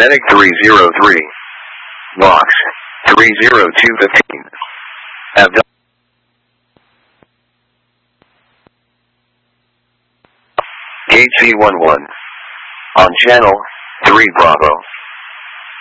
Medic 303. Box 30215. Abdul. Gate C11. On channel 3 Bravo.